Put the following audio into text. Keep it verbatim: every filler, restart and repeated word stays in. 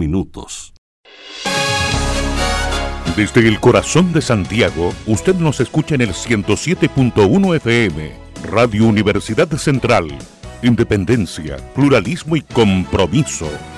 minutos. Desde el corazón de Santiago, usted nos escucha en el ciento siete punto uno F M, Radio Universidad Central. Independencia, pluralismo y compromiso.